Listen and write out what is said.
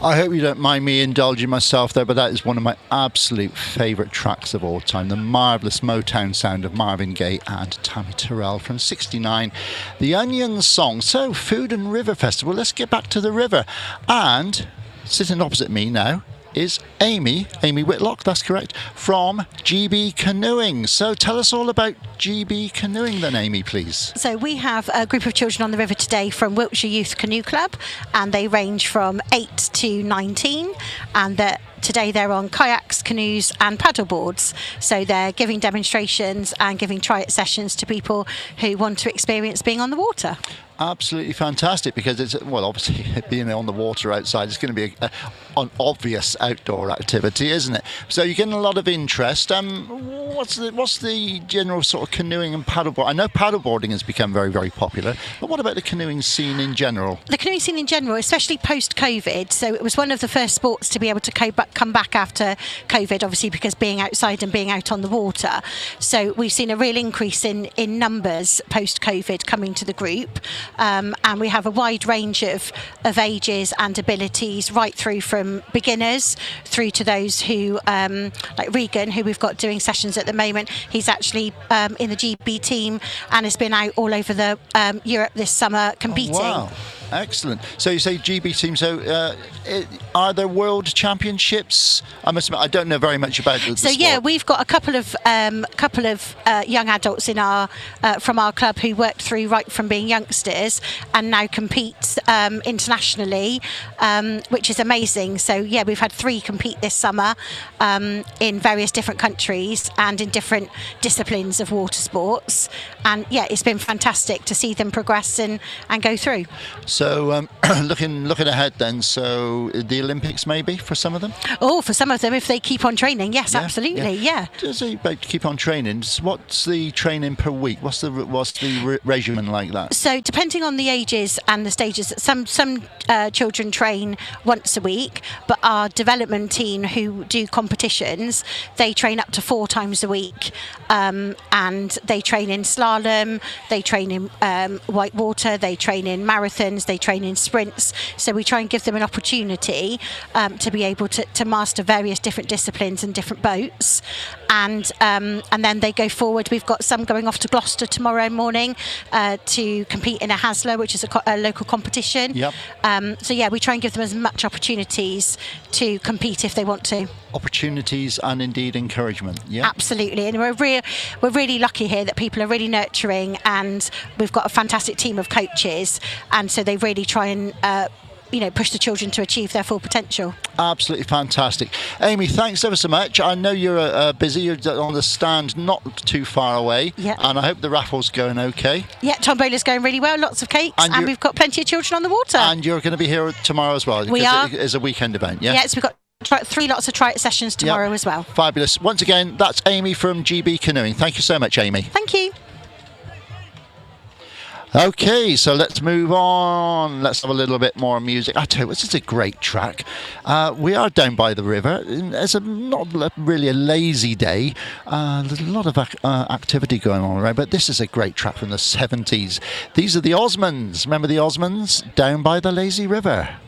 I hope you don't mind me indulging myself there, but that is one of my absolute favourite tracks of all time. The marvellous Motown sound of Marvin Gaye and Tammy Terrell from '69. The Onions song. So, Food and River Festival. Let's get back to the river. And sitting opposite me now is Amy Whitlock, that's correct, from GB Canoeing. So tell us all about GB Canoeing then, Amy, please. So we have a group of children on the river today from Wiltshire Youth Canoe Club, and they range from 8 to 19, and today they're on kayaks, canoes and paddle boards. So they're giving demonstrations and giving try-it sessions to people who want to experience being on the water. Absolutely fantastic, because it's, well, obviously being on the water outside is going to be an obvious outdoor activity, isn't it? So you're getting a lot of interest. What's the general sort of canoeing and paddleboard? I know paddleboarding has become very, very popular, but what about the canoeing scene in general? The canoeing scene in general, especially post-COVID, so it was one of the first sports to be able to come back after COVID, obviously because being outside and being out on the water. So we've seen a real increase in numbers post-COVID coming to the group. And we have a wide range of ages and abilities, right through from beginners through to those who, like Regan, who we've got doing sessions at the moment. He's actually in the GB team and has been out all over the Europe this summer competing. Oh, wow. Excellent. So you say GB team. So are there world championships? I must admit, I don't know very much about the sport. Yeah, we've got a couple of young adults in our from our club who worked through right from being youngsters and now compete internationally, which is amazing. So yeah, we've had 3 compete this summer in various different countries and in different disciplines of water sports. And yeah, it's been fantastic to see them progress and go through. So looking ahead then, so the Olympics maybe for some of them? Oh, for some of them, if they keep on training, yes, yeah, absolutely, yeah. Does it about keep on training? What's the training per week? What's the regimen like that? So depending on the ages and the stages, some children train once a week, but our development team who do competitions, they train up to 4 times a week, and they train in slalom, they train in whitewater, they train in marathons, they train in sprints. So we try and give them an opportunity to be able to master various different disciplines and different boats, and then they go forward. We've got some going off to Gloucester tomorrow morning to compete in a Hasler, which is a local competition. Yep. So yeah, we try and give them as much opportunities to compete if they want to. Opportunities and indeed encouragement. Yeah, absolutely. And we're really lucky here that people are really nurturing, and we've got a fantastic team of coaches, and so they really try and push the children to achieve their full potential. Absolutely fantastic. Amy, thanks ever so much. I know you're busy. You're on the stand not too far away. Yep. And I hope the raffle's going okay. Yeah, Tombola's going really well. Lots of cakes, and we've got plenty of children on the water. And you're going to be here tomorrow as well. We are. It's a weekend event, yeah? Yes, we've got 3 lots of try-it sessions tomorrow as well. Fabulous. Once again, that's Amy from GB Canoeing. Thank you so much, Amy. Thank you. Okay, so let's move on. Let's have a little bit more music. I tell you, this is a great track. We are down by the river. It's not really a lazy day. There's a lot of activity going on around, but this is a great track from the 70s. These are the Osmonds. Remember the Osmonds? Down by the Lazy River.